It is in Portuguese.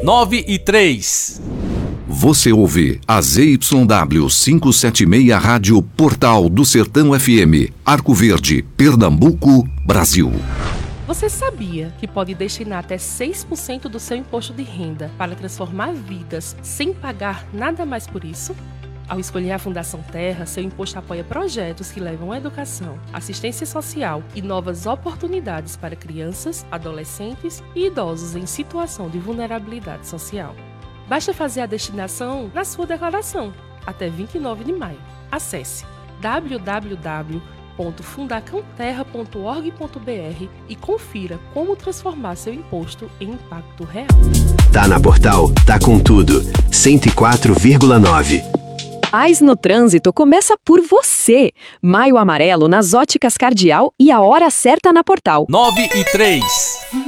9:03. Você ouve a ZYW 576 Rádio Portal do Sertão FM, Arco Verde, Pernambuco, Brasil. Você sabia que pode destinar até 6% do seu imposto de renda para transformar vidas sem pagar nada mais por isso? Ao escolher a Fundação Terra, seu imposto apoia projetos que levam a educação, assistência social e novas oportunidades para crianças, adolescentes e idosos em situação de vulnerabilidade social. Basta fazer a destinação na sua declaração, até 29 de maio. Acesse www.fundacãoterra.org.br e confira como transformar seu imposto em impacto real. Tá na Portal, tá com tudo. 104,9. Paz no Trânsito começa por você. Maio Amarelo nas Óticas Cardial e a hora certa na Portal. 9:03.